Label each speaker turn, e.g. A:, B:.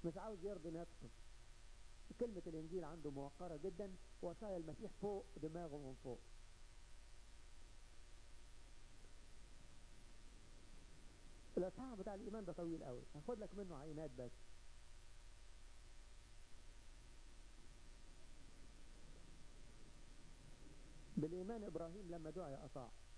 A: مش عاوز يرضي نفسه. كلمة الإنجيل عنده موقرة جدا، وصايا المسيح فوق دماغه من فوق. الإصحاح بتاع الإيمان ده طويل قوي، هاخد لك منه عينات بس. بالإيمان إبراهيم لما دعي أطاع.